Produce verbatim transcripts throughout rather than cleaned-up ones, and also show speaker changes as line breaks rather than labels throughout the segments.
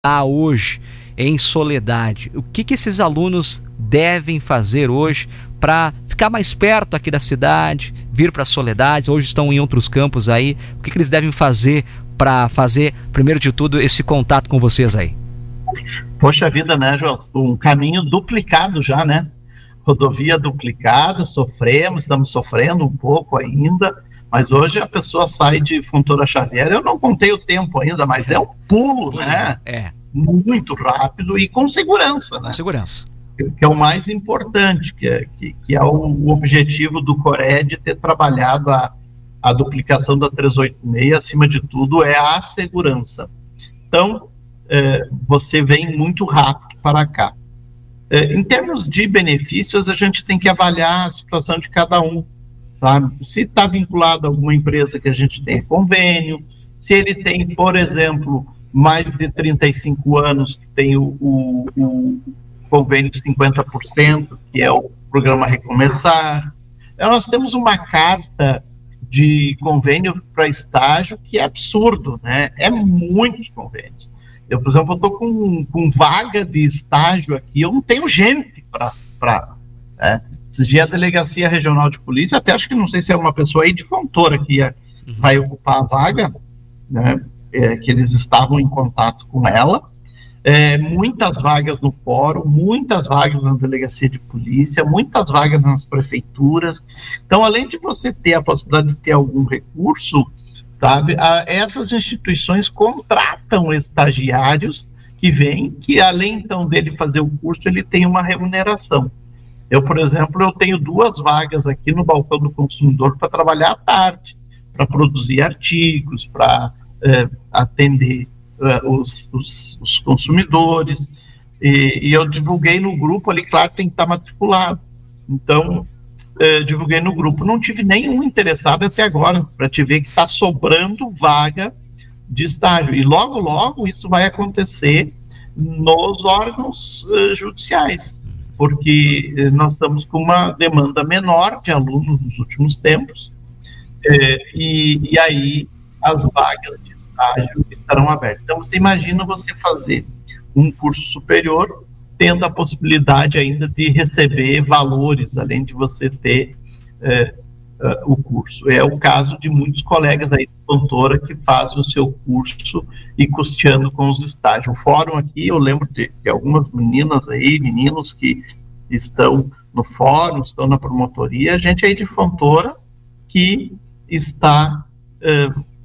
há hoje em Soledade? O que, que esses alunos devem fazer hoje para ficar mais perto aqui da cidade, vir para Soledade? Hoje estão em outros campos aí. O que, que eles devem fazer para fazer, primeiro de tudo, esse contato com vocês aí?
Poxa vida, né, João? Um caminho duplicado já, né? Rodovia duplicada, sofremos, estamos sofrendo um pouco ainda, mas hoje a pessoa sai de Fontoura Xavier, eu não contei o tempo ainda, mas é um pulo, né?
É.
Muito rápido e com segurança, né?
Com segurança.
Que é o mais importante, que é, que, que é o, o objetivo do CORED ter trabalhado a, a duplicação da trezentos e oitenta e seis, acima de tudo, é a segurança. Então, é, você vem muito rápido para cá. É, em termos de benefícios, a gente tem que avaliar a situação de cada um. Tá? Se está vinculado a alguma empresa que a gente tem convênio, se ele tem, por exemplo, mais de trinta e cinco anos, que tem o, o, o convênio de cinquenta por cento, que é o programa Recomeçar. Nós temos uma carta de convênio para estágio que é absurdo, né? É muitos convênios. Eu, por exemplo, estou com, com vaga de estágio aqui, eu não tenho gente para... Né? Esse dia a Delegacia Regional de Polícia, até acho que não sei se é uma pessoa aí de Fontoura que ia, uhum. vai ocupar a vaga, né? É, que eles estavam em contato com ela. É, muitas vagas no fórum, muitas vagas na Delegacia de Polícia, muitas vagas nas prefeituras. Então, além de você ter a possibilidade de ter algum recurso, sabe, a, essas instituições contratam estagiários que vêm, que além então dele fazer o curso, ele tem uma remuneração. Eu, por exemplo, eu tenho duas vagas aqui no Balcão do Consumidor para trabalhar à tarde, para produzir artigos, para é, atender é, os, os, os consumidores, e, e eu divulguei no grupo ali, claro, tem que estar matriculado. Então, é, divulguei no grupo, não tive nenhum interessado até agora, para te ver que está sobrando vaga de estágio, e logo, logo isso vai acontecer nos órgãos uh, judiciais, porque uh, nós estamos com uma demanda menor de alunos nos últimos tempos, uh, e, e aí as vagas de estágio estarão abertas. Então, você imagina você fazer um curso superior, tendo a possibilidade ainda de receber valores, além de você ter é, é, o curso. É o caso de muitos colegas aí de Fontoura que fazem o seu curso e custeando com os estágios. O fórum aqui, eu lembro de, de algumas meninas aí, meninos que estão no fórum, estão na promotoria, gente aí de Fontoura que está é,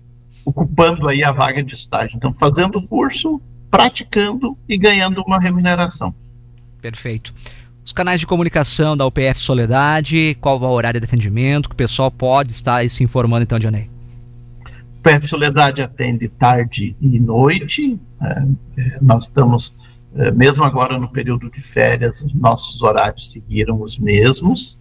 ocupando aí a vaga de estágio. Então, fazendo o curso, praticando e ganhando uma remuneração.
Perfeito. Os canais de comunicação da U P F Soledade, qual é o horário de atendimento que o pessoal pode estar se informando então, Dionei?
U P F Soledade atende tarde e noite, é, nós estamos, é, mesmo agora no período de férias, os nossos horários seguiram os mesmos,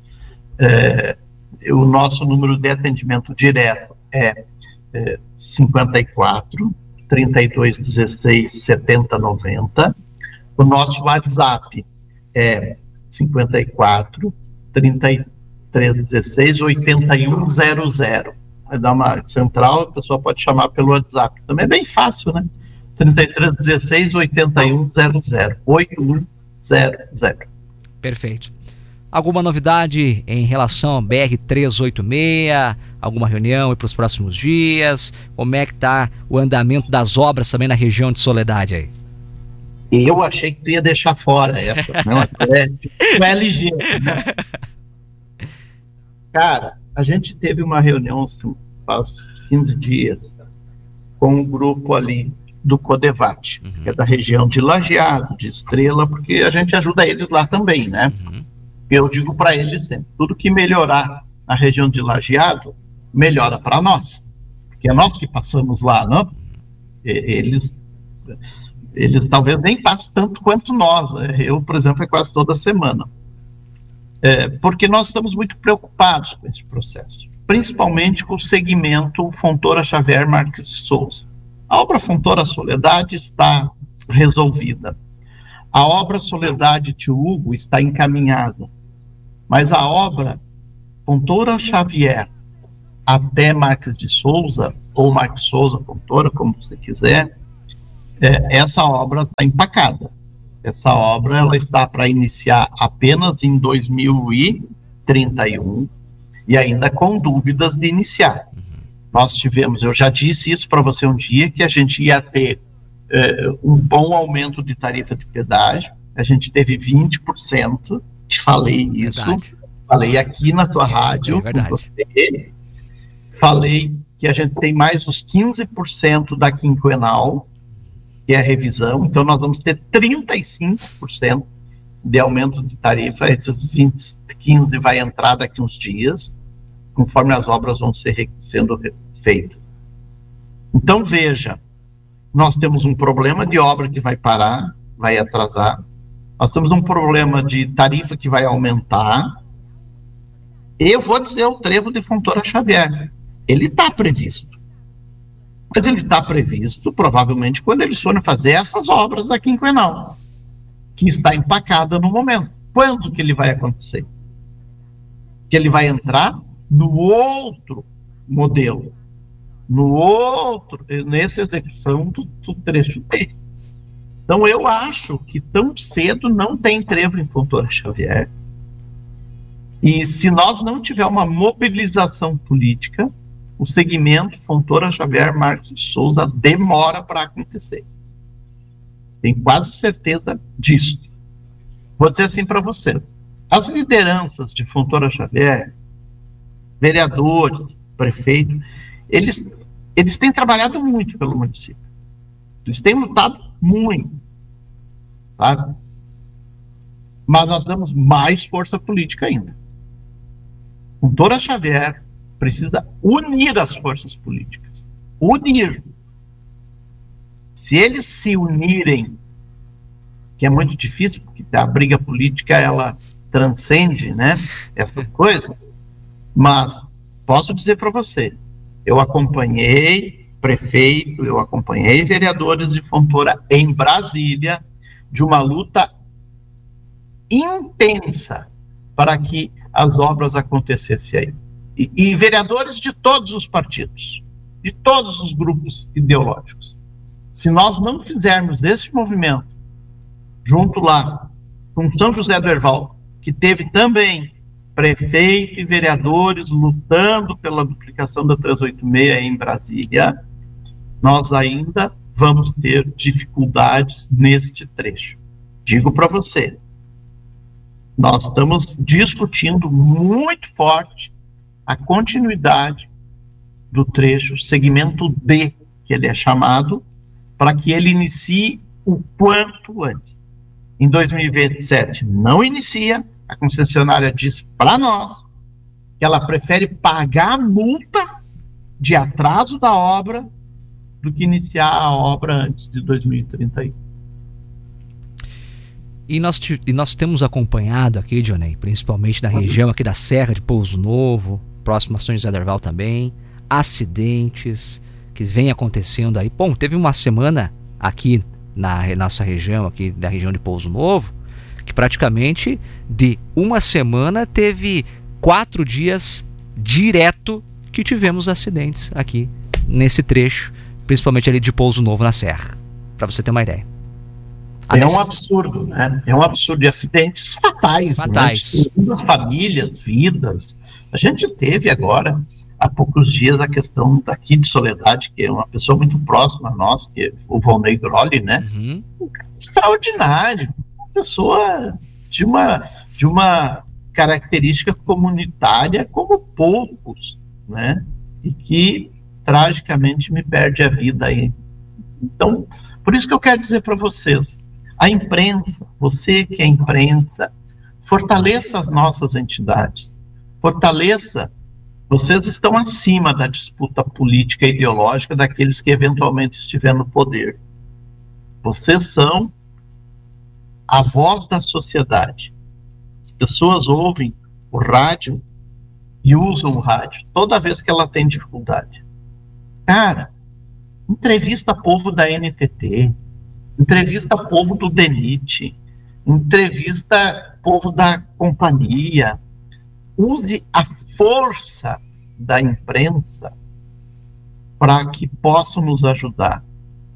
é, o nosso número de atendimento direto é, é cinquenta e quatro, trinta e dois, dezesseis, setenta, noventa. O nosso WhatsApp é cinquenta e quatro, trinta e três, dezesseis, oitenta e um, zero zero. Vai dar uma central, a pessoa pode chamar pelo WhatsApp. Também é bem fácil, né? trinta e três, dezesseis, oitenta e um, zero zero. oitenta e um zero zero.
Perfeito. Alguma novidade em relação ao B R trezentos e oitenta e seis? Alguma reunião para os próximos dias? Como é que está o andamento das obras também na região de Soledade aí?
Eu achei que tu ia deixar fora essa, não, é tipo L G, né? Cara, a gente teve uma reunião assim, faz quinze dias com um grupo ali do CODEVAT, uhum. que é da região de Lajeado, de Estrela, porque a gente ajuda eles lá também, né? Uhum. Eu digo para eles sempre, tudo que melhorar na região de Lajeado, melhora para nós, porque é nós que passamos lá, não? Eles... eles talvez nem passem tanto quanto nós, né? Eu, por exemplo, é quase toda semana. É, porque nós estamos muito preocupados com esse processo, principalmente com o segmento Fontoura Xavier Marques de Souza. A obra Fontoura Soledade está resolvida. A obra Soledade Tio Hugo está encaminhada. Mas a obra Fontoura Xavier até Marques de Souza, ou Marques Souza Fontoura, como você quiser, é, essa obra está empacada. Essa obra ela está para iniciar apenas em dois mil e trinta e um e ainda com dúvidas de iniciar. Uhum. Nós tivemos, eu já disse isso para você um dia, que a gente ia ter é, um bom aumento de tarifa de pedágio. A gente teve vinte por cento, te falei isso, verdade. Falei aqui na tua rádio, é com você, falei que a gente tem mais os quinze por cento da quinquenal, que é a revisão, então nós vamos ter trinta e cinco por cento de aumento de tarifa, esses vinte, quinze vai entrar daqui uns dias, conforme as obras vão ser sendo feitas. Então veja, nós temos um problema de obra que vai parar, vai atrasar, nós temos um problema de tarifa que vai aumentar, e eu vou dizer o trevo de Fontoura Xavier, ele está previsto. Mas ele está previsto, provavelmente, quando eles forem fazer essas obras da quinquenal, que está empacada no momento. Quando que ele vai acontecer? Que ele vai entrar no outro modelo, no outro, nessa execução do, do trecho T. Então, eu acho que tão cedo não tem trevo em Fontoura Xavier. E se nós não tiver uma mobilização política, o segmento Fontoura Xavier Marques de Souza demora para acontecer. Tenho quase certeza disso. Vou dizer assim para vocês. As lideranças de Fontoura Xavier, vereadores, prefeito, eles, eles têm trabalhado muito pelo município. Eles têm lutado muito. Tá? Mas nós damos mais força política ainda. Fontoura Xavier precisa unir as forças políticas. Unir. Se eles se unirem, que é muito difícil, porque a briga política, ela transcende, né, essas coisas, mas posso dizer para você, eu acompanhei prefeito, eu acompanhei vereadores de Fontoura em Brasília, de uma luta intensa para que as obras acontecessem aí. E, e vereadores de todos os partidos, de todos os grupos ideológicos. Se nós não fizermos esse movimento, junto lá, com São José do Herval, que teve também prefeito e vereadores lutando pela duplicação da trezentos e oitenta e seis em Brasília, nós ainda vamos ter dificuldades neste trecho. Digo para você, nós estamos discutindo muito forte a continuidade do trecho, segmento D, que ele é chamado, para que ele inicie o quanto antes. Em dois mil e vinte e sete não inicia, a concessionária diz para nós que ela prefere pagar a multa de atraso da obra do que iniciar a obra antes de dois mil e trinta e um.
E nós, e nós temos acompanhado aqui, Johnny, principalmente na região aqui da Serra de Pouso Novo, próximo a São José do Herval também, acidentes que vem acontecendo aí. Bom, teve uma semana aqui na nossa região, aqui da região de Pouso Novo, que praticamente de uma semana teve quatro dias direto que tivemos acidentes aqui nesse trecho, principalmente ali de Pouso Novo na Serra, para você ter uma ideia.
É um absurdo, né? É um absurdo de acidentes fatais,
fatais.
Né? Famílias, vidas. A gente teve agora, há poucos dias, a questão daqui de Soledade, que é uma pessoa muito próxima a nós, que é o Volney Grolli, né?
Uhum.
Extraordinário. Uma pessoa de uma, de uma característica comunitária como poucos, né? E que, tragicamente, me perde a vida aí. Então, por isso que eu quero dizer para vocês, a imprensa, você que é imprensa, fortaleça as nossas entidades, fortaleça, vocês estão acima da disputa política e ideológica daqueles que eventualmente estiverem no poder. Vocês são a voz da sociedade. As pessoas ouvem o rádio e usam o rádio toda vez que ela tem dificuldade. Cara, entrevista povo da N T T, entrevista povo do D N I T, entrevista povo da companhia. Use a força da imprensa para que possam nos ajudar.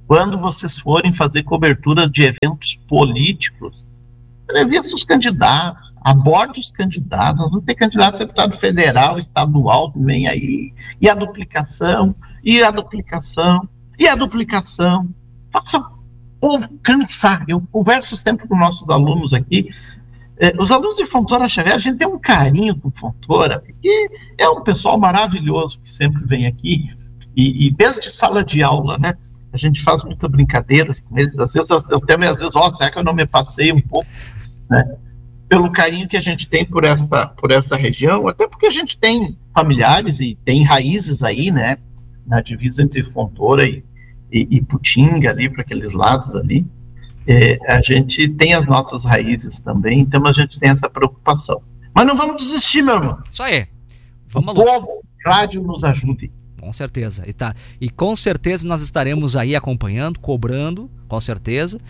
quando vocês forem fazer cobertura de eventos políticos, entrevista os candidatos, aborde os candidatos. Nós vamos ter candidato a deputado federal, estadual, vem aí, e a duplicação, e a duplicação, e a duplicação. Faça o povo cansar. Eu converso sempre com nossos alunos aqui. Eh, os alunos de Fontoura Xavier, a gente tem um carinho com Fontoura, porque é um pessoal maravilhoso que sempre vem aqui, e, e desde sala de aula, né? A gente faz muitas brincadeiras com eles. Às vezes, até às vezes, ó, será que eu não me passei um pouco, né? Pelo carinho que a gente tem por esta, por esta região, até porque a gente tem familiares e tem raízes aí, né? Na divisa entre Fontoura e, e, e Putinga, ali, para aqueles lados ali. É, a gente tem as nossas raízes também, então a gente tem essa preocupação. Mas não vamos desistir, meu irmão.
Isso aí. Vamos
o povo, rádio nos ajude.
Com certeza. E, tá. e com certeza nós estaremos aí acompanhando, cobrando, com certeza.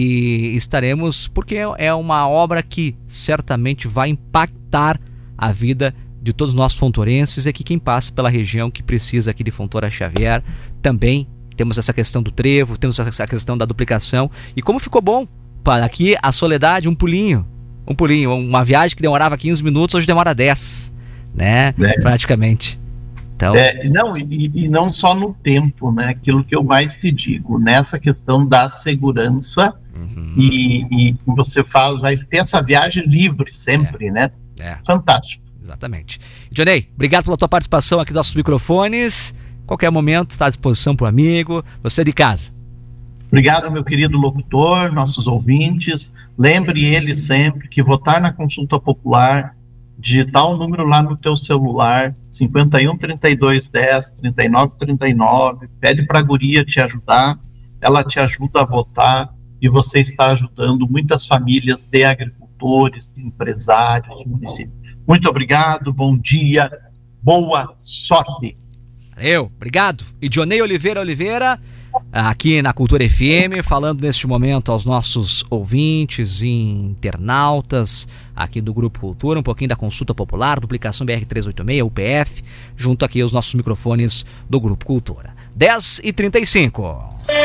E estaremos, porque é uma obra que certamente vai impactar a vida de todos nós fontorenses e que quem passa pela região que precisa aqui de Fontoura Xavier também. Temos essa questão do trevo, temos essa questão da duplicação. E como ficou bom, para aqui a Soledade, um pulinho, um pulinho, uma viagem que demorava quinze minutos, hoje demora dez, né? É. Praticamente. Então...
É, não, e, e não só no tempo, né? Aquilo que eu mais te digo, nessa questão da segurança, uhum. e, e você faz, vai ter essa viagem livre sempre, é. né? É. Fantástico.
Exatamente. Dionei, obrigado pela tua participação aqui nos nossos microfones. Qualquer momento está à disposição para o amigo, você é de casa.
Obrigado, meu querido locutor, nossos ouvintes. Lembre ele sempre que votar na consulta popular, digitar o número lá no teu celular, cinquenta e um, trinta e dois, dez, trinta e nove, trinta e nove, pede para a guria te ajudar, ela te ajuda a votar e você está ajudando muitas famílias de agricultores, de empresários do município. Muito obrigado, bom dia, boa sorte.
Valeu, obrigado. E Dionei Oliveira Oliveira, aqui na Cultura F M, falando neste momento aos nossos ouvintes e internautas aqui do Grupo Cultura, um pouquinho da consulta popular, duplicação B R trezentos e oitenta e seis, U P F, junto aqui aos nossos microfones do Grupo Cultura. dez e trinta e cinco.